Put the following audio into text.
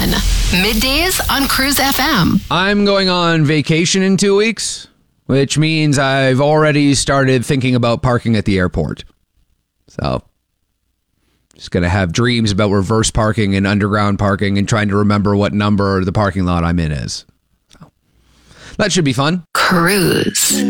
Middays on Cruise FM. I'm going on vacation in 2 weeks, which means I've already started thinking about parking at the airport. So, just going to have dreams about reverse parking and underground parking and trying to remember what number the parking lot I'm in is. So, that should be fun. Cruise.